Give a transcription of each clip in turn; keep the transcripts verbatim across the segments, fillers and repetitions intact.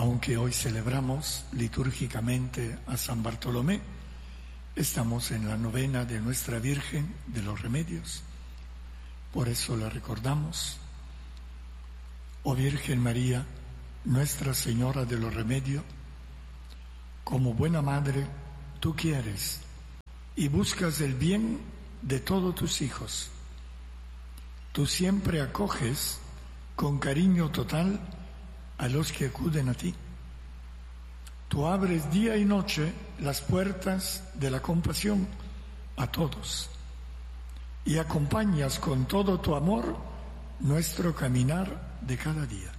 Aunque hoy celebramos litúrgicamente a San Bartolomé, estamos en la novena de nuestra Virgen de los Remedios. Por eso la recordamos. Oh Virgen María, Nuestra Señora de los Remedios, como buena madre, tú quieres y buscas el bien de todos tus hijos. Tú siempre acoges con cariño total a los que acuden a ti. Tú abres día y noche las puertas de la compasión a todos y acompañas con todo tu amor nuestro caminar de cada día.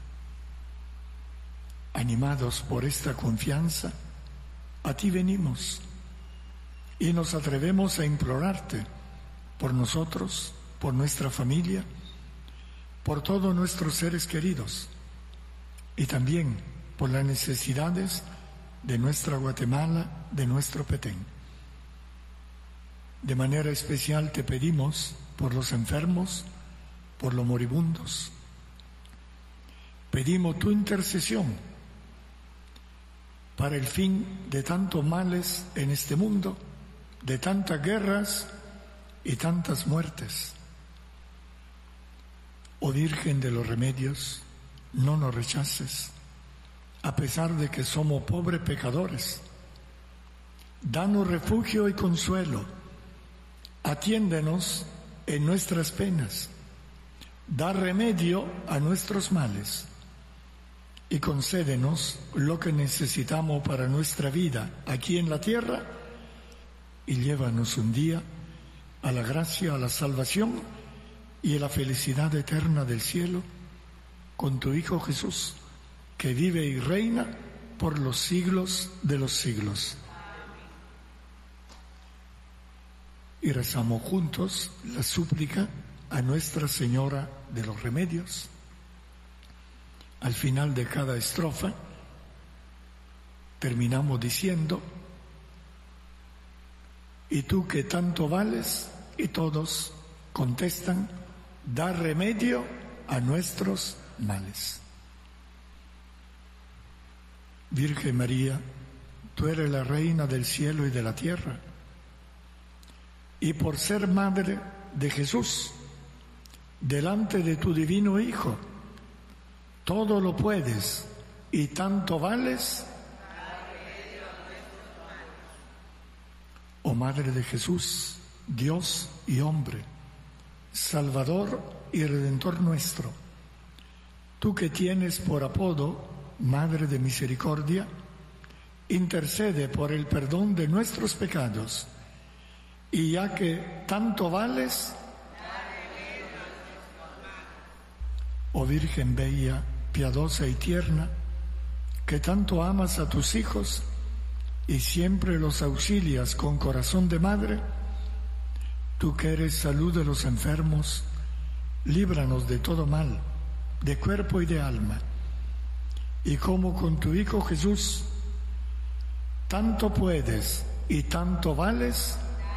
Animados por esta confianza, a ti venimos y nos atrevemos a implorarte por nosotros, por nuestra familia, por todos nuestros seres queridos y también por las necesidades de nuestra Guatemala, de nuestro Petén. De manera especial te pedimos por los enfermos, por los moribundos. Pedimos tu intercesión para el fin de tantos males en este mundo, de tantas guerras y tantas muertes. Oh Virgen de los Remedios, no nos rechaces, a pesar de que somos pobres pecadores. Danos refugio y consuelo, atiéndenos en nuestras penas, da remedio a nuestros males y concédenos lo que necesitamos para nuestra vida aquí en la tierra y llévanos un día a la gracia, a la salvación y a la felicidad eterna del cielo con tu Hijo Jesús, que vive y reina por los siglos de los siglos. Y rezamos juntos la súplica a Nuestra Señora de los Remedios. Al final de cada estrofa terminamos diciendo: y tú que tanto vales, y todos contestan: da remedio a nuestros males. Virgen María, tú eres la reina del cielo y de la tierra, y por ser madre de Jesús, delante de tu divino Hijo, todo lo puedes y tanto vales. Oh Madre de Jesús, Dios y hombre, Salvador y Redentor nuestro, tú que tienes por apodo Madre de Misericordia, intercede por el perdón de nuestros pecados, y ya que tanto vales, oh Virgen bella, piadosa y tierna, que tanto amas a tus hijos y siempre los auxilias con corazón de madre, tú que eres salud de los enfermos, líbranos de todo mal, de cuerpo y de alma, y como con tu Hijo Jesús tanto puedes y tanto vales,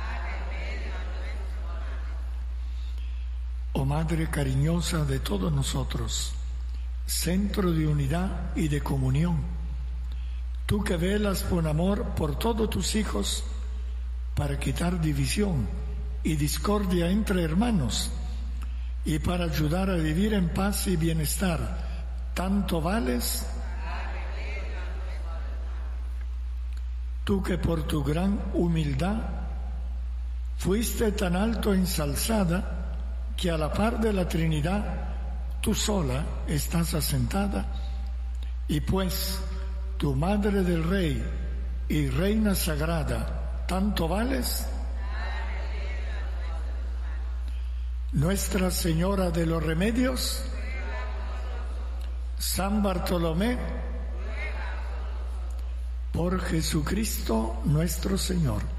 oh Madre cariñosa de todos nosotros, centro de unidad y de comunión, tú que velas con amor por todos tus hijos para quitar división y discordia entre hermanos y para ayudar a vivir en paz y bienestar, tanto vales. Tú que por tu gran humildad fuiste tan alto ensalzada, que a la par de la Trinidad tú sola estás asentada, y pues tu Madre del Rey y Reina Sagrada, tanto vales. Nuestra Señora de los Remedios, San Bartolomé, por Jesucristo nuestro Señor.